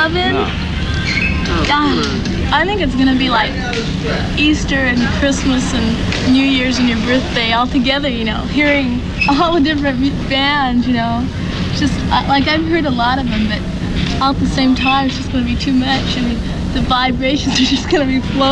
loving? I think it's gonna be like Easter and Christmas and New Year's and your birthday all together, you know, hearing all the different bands, you know. Just like I've heard a lot of them, but all at the same time it's just gonna be too much. I mean, the vibrations are just gonna be flowing.